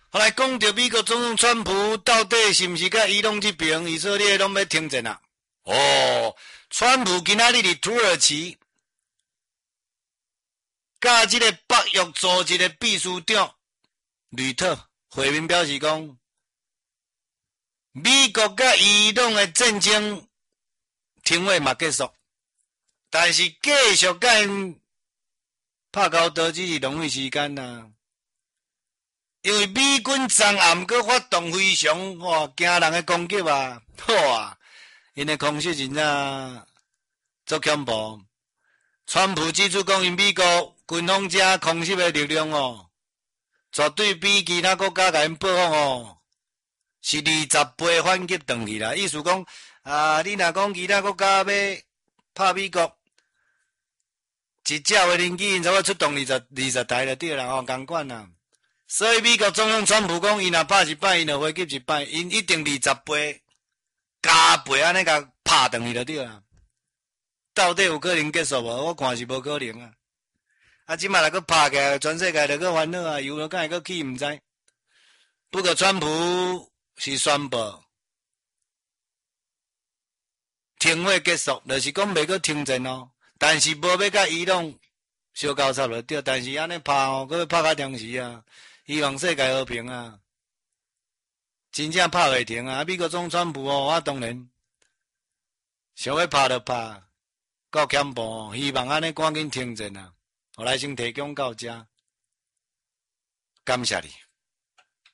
后来讲到美国总统川普到底是毋是甲伊朗这边以色列拢要停战啊？哦，川普今仔日伫土耳其，甲这个北约组织的秘书长吕特会面表示讲，美国甲伊朗的战争停火嘛结束，但是继续甲因拍交道只是浪费时间啦。因为美军昨暗阁发动非常惊人的攻击啊！好啊，因的空袭真正足恐怖。川普指出讲，因美国军方者空袭的力量绝对比其他国家甲因报复是20倍反击转去啦。意思讲你若讲其他国家要拍美国，一架无人机因才会出动20台就对啦，共款啦。所以美国总统川普讲，伊若拍一摆，伊就回击一摆，因一定20倍、加倍安尼甲拍转去就对啦。到底有可能结束无？我看是无可能啊！即摆若搁拍起来，全世界就搁烦恼啊，油就敢会搁起毋知。不过川普是宣布停火结束，就是讲袂搁停战但是无要甲伊朗小交叉就对，但是安尼拍搁要拍较长时啊。希望世界和平啊！真正拍袂停啊！美国总统川普我当然想要拍就拍，够恐怖希望安尼赶紧停战啊！后来先提供到这，感谢你。